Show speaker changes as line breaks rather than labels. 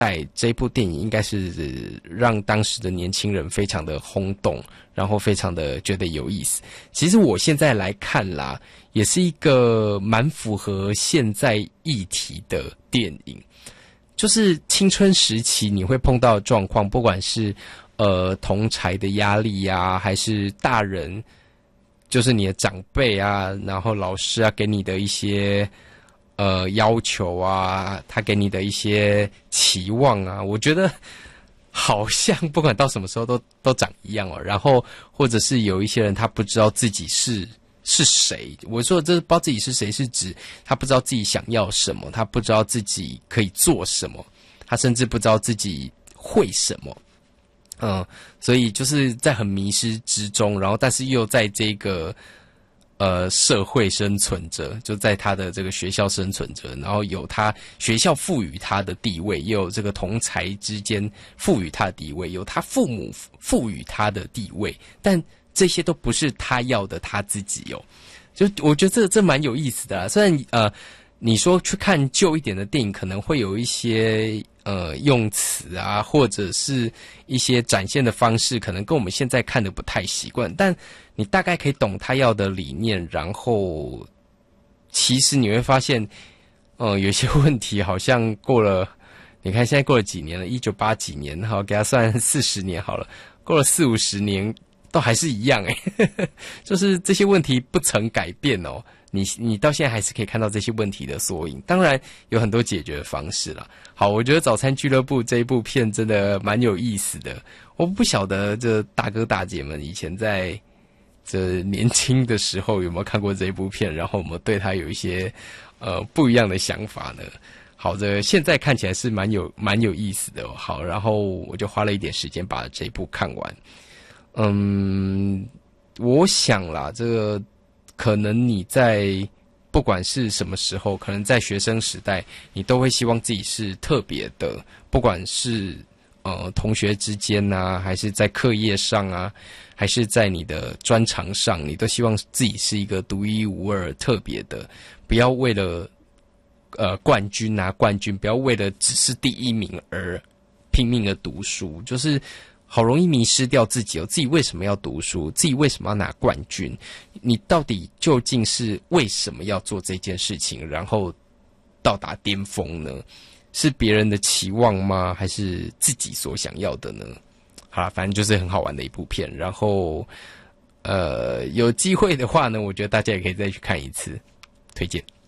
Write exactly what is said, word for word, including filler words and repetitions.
代这部电影应该是让当时的年轻人非常的轰动，然后非常的觉得有意思。其实我现在来看啦，也是一个蛮符合现在议题的电影，就是青春时期你会碰到的状况，不管是呃同侪的压力啊，还是大人，就是你的长辈啊，然后老师啊给你的一些呃要求啊，他给你的一些期望啊，我觉得好像不管到什么时候都都长一样哦。然后或者是有一些人他不知道自己是是谁，我说这不知道自己是谁是指他不知道自己想要什么，他不知道自己可以做什么，他甚至不知道自己会什么。嗯，所以就是在很迷失之中，然后但是又在这个呃社会生存着，就在他的这个学校生存着，然后有他学校赋予他的地位，也有这个同侪之间赋予他的地位，有他父母赋予他的地位，但这些都不是他要的他自己哦。就我觉得这这蛮有意思的啦。虽然呃你说去看旧一点的电影，可能会有一些呃用词啊，或者是一些展现的方式，可能跟我们现在看的不太习惯，但你大概可以懂他要的理念，然后其实你会发现，呃，有些问题好像过了，你看现在过了几年了，一九八几年，好，给他算四十年好了，过了四五十年都还是一样诶，就是这些问题不曾改变哦。你你到现在还是可以看到这些问题的缩影，当然有很多解决的方式啦。好，我觉得《早餐俱乐部》这一部片真的蛮有意思的。我不晓得这大哥大姐们以前在这年轻的时候有没有看过这一部片，然后我们对他有一些呃不一样的想法呢？好的，现在看起来是蛮有蛮有意思的哦。好，然后我就花了一点时间把这一部看完。嗯，我想啦，这个。可能你在不管是什么时候，可能在学生时代，你都会希望自己是特别的，不管是呃同学之间啊，还是在课业上啊，还是在你的专长上，你都希望自己是一个独一无二、特别的，不要为了呃冠军拿冠军，不要为了只是第一名而拼命的读书，就是。好容易迷失掉自己哦，自己为什么要读书？自己为什么要拿冠军？你到底究竟是为什么要做这件事情，然后到达巅峰呢？是别人的期望吗？还是自己所想要的呢？好啦，反正就是很好玩的一部片。然后，呃，有机会的话呢，我觉得大家也可以再去看一次，推荐。